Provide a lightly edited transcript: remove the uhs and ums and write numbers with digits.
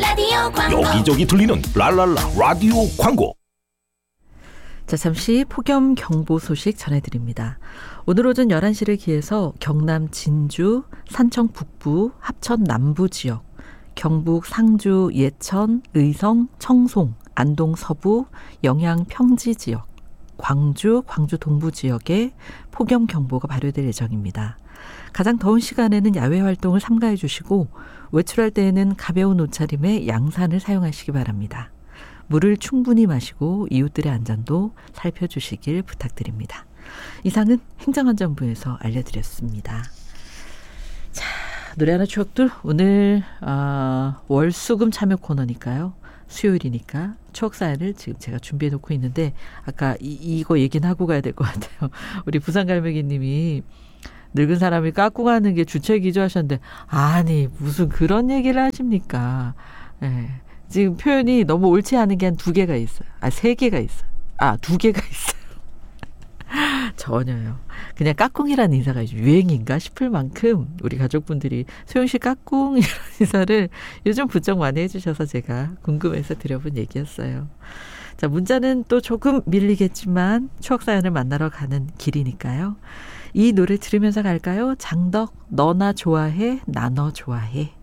라디오 광고. 여기저기 들리는 랄랄라 라디오 광고. 자, 잠시 폭염 경보 소식 전해드립니다. 오늘 오전 11시를 기해서 경남 진주, 산청 북부, 합천 남부 지역, 경북 상주, 예천, 의성, 청송, 안동 서부, 영양 평지 지역, 광주 동부 지역에 폭염 경보가 발효될 예정입니다. 가장 더운 시간에는 야외 활동을 삼가해 주시고 외출할 때에는 가벼운 옷차림에 양산을 사용하시기 바랍니다. 물을 충분히 마시고 이웃들의 안전도 살펴주시길 부탁드립니다. 이상은 행정안전부에서 알려드렸습니다. 자, 노래하나 추억들 오늘 월수금 참여 코너니까요. 수요일이니까 추억 사연을 지금 제가 준비해 놓고 있는데 아까 이거 얘기는 하고 가야 될 것 같아요. 우리 부산갈매기님이 늙은 사람이 깎고 가는 게 주책이죠 하셨는데 아니 무슨 그런 얘기를 하십니까? 예. 지금 표현이 너무 옳지 않은 게 한 2개가 있어요. 3개가 있어요. 2개가 있어요. 전혀요. 그냥 까꿍이라는 인사가 유행인가 싶을 만큼 우리 가족분들이 소영씨 까꿍 이런 인사를 요즘 부쩍 많이 해주셔서 제가 궁금해서 드려본 얘기였어요. 자, 문자는 또 조금 밀리겠지만 추억사연을 만나러 가는 길이니까요. 이 노래 들으면서 갈까요? 장덕 너나 좋아해 나너 좋아해.